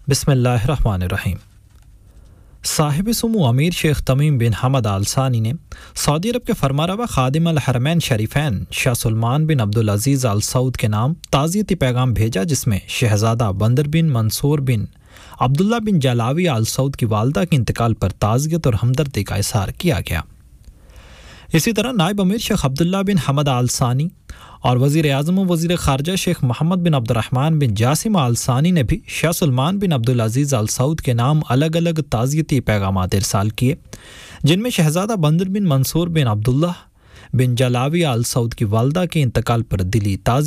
बिस्मिल्लाहिर्रहमानिर्रहीम। साहिब सुमू अमीर शेख तमीम बिन हमद आल सानी ने सऊदी अरब के फरमारवा खादिम अल हरमैन शरीफैन शाह सुलमान बिन अब्दुल अजीज़ आल सऊद के नाम ताज़ियती पैगाम भेजा, जिसमें शहज़ादा बंदर बिन मंसूर बिन अब्दुल्ला बिन जलावी आल सऊद की वालदा के इंतकाल पर ताज़ियत और हमदर्दी का इज़हार किया गया। इसी तरह नायब अमीर शेख अब्दुल्ला बिन हमद आल सानी और वज़ीर आज़म व वज़ीर ख़ारजा शेख मोहम्मद बिन अब्दुर्रहमान बिन जासिम आल सानी ने भी शाह सुलमान बिन अब्दुल अजीज़ आल सऊद के नाम अलग अलग ताज़ियती पैगामात इरसाल किए, जिनमें शहज़ादा बंदर बिन मंसूर बिन अब्दुल्ला बिन जलावी आल सऊद की वालदा के इंतकाल पर दिली ताज़ियत